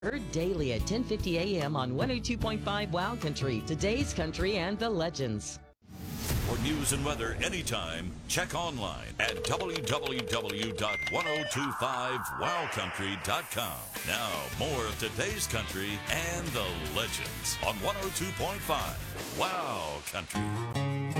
Heard daily at 10:50 a.m. on 102.5 Wow Country, today's country and the legends. For news and weather anytime, check online at www.1025wowcountry.com. Now, more of today's country and the legends on 102.5 Wow Country.